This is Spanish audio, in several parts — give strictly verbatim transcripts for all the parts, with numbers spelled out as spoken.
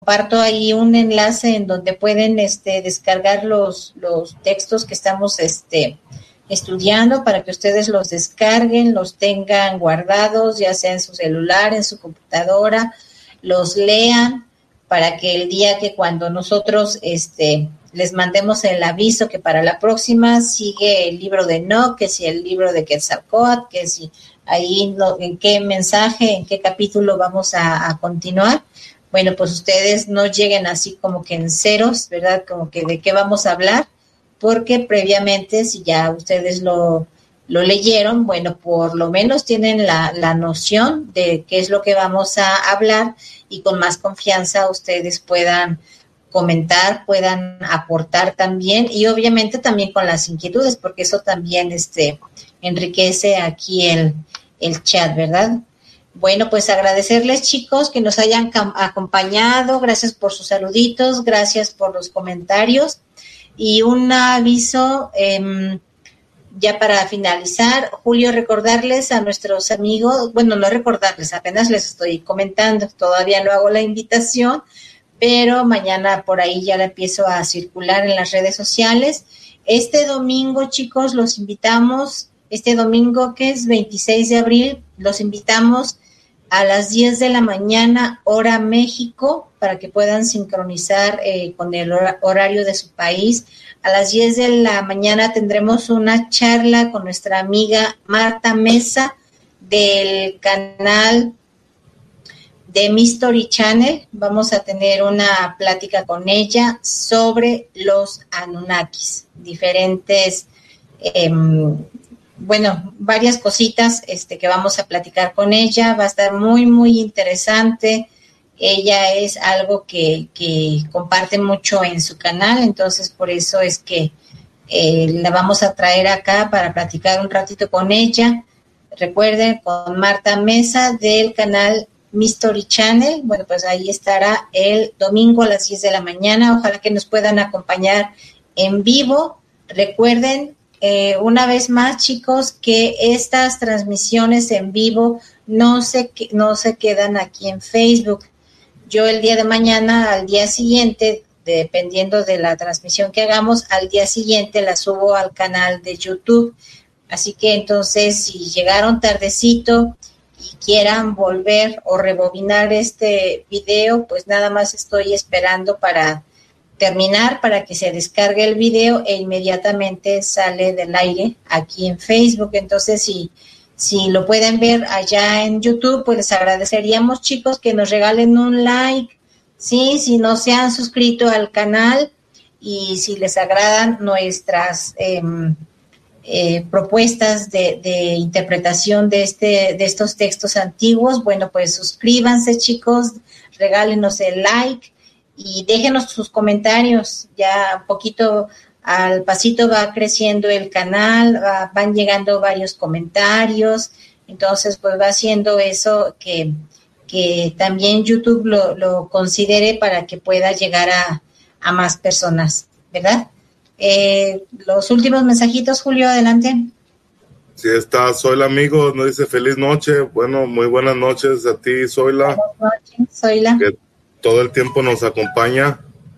comparto ahí un enlace en donde pueden este, descargar los, los textos que estamos este, estudiando para que ustedes los descarguen, los tengan guardados, ya sea en su celular, en su computadora, los lean para que el día que cuando nosotros este, les mandemos el aviso que para la próxima sigue el libro de Enoc, que si el libro de Quetzalcóatl, que si ahí no, en qué mensaje, en qué capítulo vamos a, a continuar. Bueno, pues ustedes no lleguen así como que en ceros, ¿verdad? Como que de qué vamos a hablar, porque previamente, si ya ustedes lo, lo leyeron, bueno, por lo menos tienen la, la noción de qué es lo que vamos a hablar y con más confianza ustedes puedan comentar, puedan aportar también y obviamente también con las inquietudes, porque eso también este, enriquece aquí el, el chat, ¿verdad? Bueno, pues agradecerles, chicos, que nos hayan cam- acompañado. Gracias por sus saluditos, gracias por los comentarios. Y un aviso, eh, ya para finalizar, Julio, recordarles a nuestros amigos, bueno, no recordarles, apenas les estoy comentando, todavía no hago la invitación, pero mañana por ahí ya la empiezo a circular en las redes sociales. Este domingo, chicos, los invitamos, este domingo que es veintiséis de abril, los invitamos a las diez de la mañana, hora México, para que puedan sincronizar eh, con el hor- horario de su país. A las diez de la mañana tendremos una charla con nuestra amiga Marta Mesa del canal de Mystery Channel. Vamos a tener una plática con ella sobre los Anunnakis, diferentes... Eh, bueno, varias cositas este, que vamos a platicar con ella, va a estar muy, muy interesante. Ella es algo que, que comparte mucho en su canal, entonces por eso es que eh, la vamos a traer acá para platicar un ratito con ella. Recuerden, con Marta Mesa del canal Mystery Channel. Bueno, pues ahí estará el domingo a las diez de la mañana. Ojalá que nos puedan acompañar en vivo. Recuerden, Eh, una vez más, chicos, que estas transmisiones en vivo no se, no se quedan aquí en Facebook. Yo el día de mañana, al día siguiente, dependiendo de la transmisión que hagamos, al día siguiente la subo al canal de YouTube. Así que entonces, si llegaron tardecito y quieran volver o rebobinar este video, pues nada más estoy esperando para terminar para que se descargue el video e inmediatamente sale del aire aquí en Facebook. Entonces, si, si lo pueden ver allá en YouTube, pues les agradeceríamos, chicos, que nos regalen un like, ¿sí? Si no se han suscrito al canal y si les agradan nuestras eh, eh, propuestas de, de interpretación de, este, de estos textos antiguos, bueno, pues suscríbanse, chicos, regálenos el like y déjenos sus comentarios. Ya un poquito al pasito va creciendo el canal, va, van llegando varios comentarios, entonces pues va haciendo eso que, que también YouTube lo, lo considere para que pueda llegar a, a más personas, ¿verdad? Eh, los últimos mensajitos, Julio, adelante. Sí, está Zoila, amigo, nos dice feliz noche. Bueno, muy buenas noches a ti, Zoila. Buenas noches, Zoila. Que todo el tiempo nos acompaña.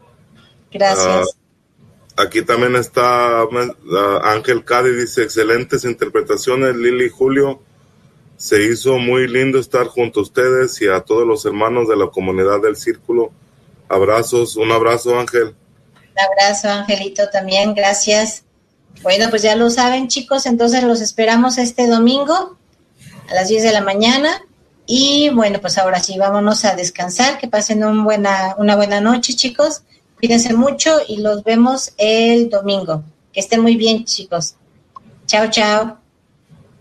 Gracias. Uh, aquí también está uh, Ángel Cadi, dice excelentes interpretaciones, Lili, Julio. Se hizo muy lindo estar junto a ustedes y a todos los hermanos de la comunidad del Círculo. Abrazos, un abrazo, Ángel. Un abrazo, Angelito, también, gracias. Bueno, pues ya lo saben, chicos, entonces los esperamos este domingo a las diez de la mañana. Y bueno, pues ahora sí, vámonos a descansar, que pasen un buena, una buena noche, chicos. Cuídense mucho y los vemos el domingo. Que estén muy bien, chicos. Chao, chao.